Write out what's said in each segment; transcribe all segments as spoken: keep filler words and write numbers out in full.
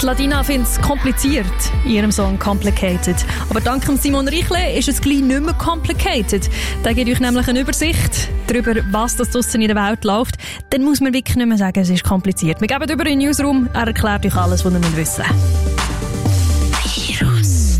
Die Ladina findet es kompliziert in ihrem Song «Complicated». Aber dank Simon Reichle ist es gleich nicht mehr complicated. Der gibt euch nämlich eine Übersicht darüber, was das draussen in der Welt läuft. Dann muss man wirklich nicht mehr sagen, es ist kompliziert. Wir geben über in den Newsroom, er erklärt euch alles, was ihr wissen müsst. Virus.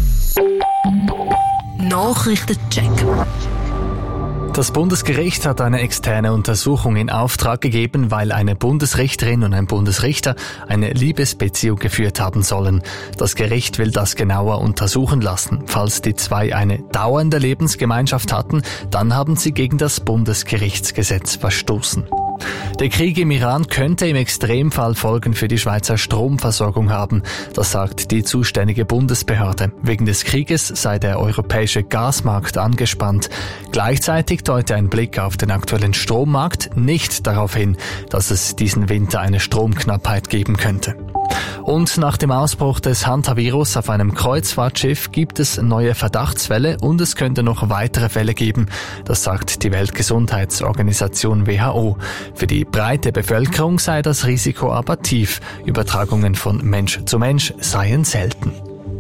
Nachrichtencheck. Das Bundesgericht hat eine externe Untersuchung in Auftrag gegeben, weil eine Bundesrichterin und ein Bundesrichter eine Liebesbeziehung geführt haben sollen. Das Gericht will das genauer untersuchen lassen. Falls die zwei eine dauernde Lebensgemeinschaft hatten, dann haben sie gegen das Bundesgerichtsgesetz verstoßen. Der Krieg im Iran könnte im Extremfall Folgen für die Schweizer Stromversorgung haben. Das sagt die zuständige Bundesbehörde. Wegen des Krieges sei der europäische Gasmarkt angespannt. Gleichzeitig deute ein Blick auf den aktuellen Strommarkt nicht darauf hin, dass es diesen Winter eine Stromknappheit geben könnte. Und nach dem Ausbruch des Hantavirus auf einem Kreuzfahrtschiff gibt es neue Verdachtsfälle und es könnte noch weitere Fälle geben. Das sagt die Weltgesundheitsorganisation W H O. Für die breite Bevölkerung sei das Risiko aber tief. Übertragungen von Mensch zu Mensch seien selten.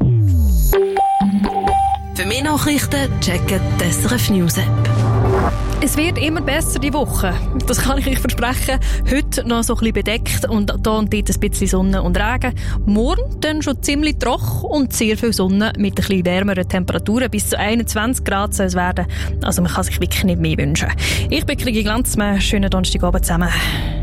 Für mehr Nachrichten checken die S R F News App. Es wird immer besser die Woche. Das kann ich euch versprechen. Heute noch so ein bisschen bedeckt und da und dort ein bisschen Sonne und Regen. Morgen dann schon ziemlich trocken und sehr viel Sonne mit ein bisschen wärmeren Temperaturen. Bis zu einundzwanzig Grad soll es werden. Also man kann sich wirklich nicht mehr wünschen. Ich bin Krigi Glanz. Schönen Donnerstagabend zusammen.